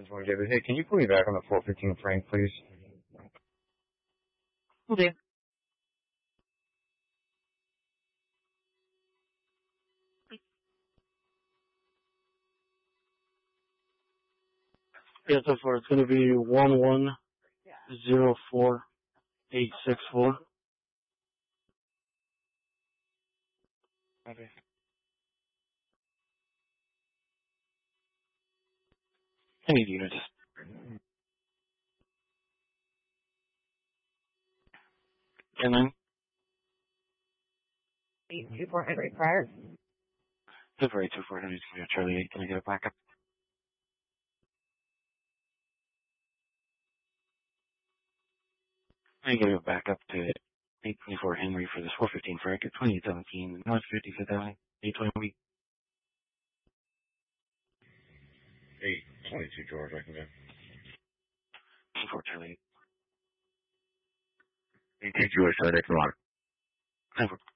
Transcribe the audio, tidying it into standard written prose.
This one, David. Hey, can you put me back on the 415 Frank, please? Okay. Yeah, so far it's going to be 1104864. Okay. I need units. 10-9. 824 Henry prior. February 24 Henry's going to be Charlie 8. Can I get a backup? I get a backup to 824 Henry for this 415 Frank at 2817 North 55th Avenue, 820. 822 George, I can go. 24 Charlie 822 George, Charlie, come on. 8.